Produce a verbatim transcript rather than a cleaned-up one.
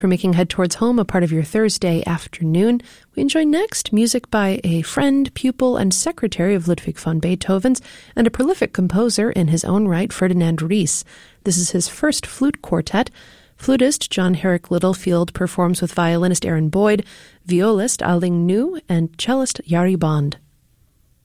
For making Head Towards Home a part of your Thursday afternoon, we enjoy next music by a friend, pupil, and secretary of Ludwig van Beethoven's, and a prolific composer in his own right, Ferdinand Ries. This is his first flute quartet. Flutist John Herrick Littlefield performs with violinist Aaron Boyd, violist Aling Nu, and cellist Yari Bond.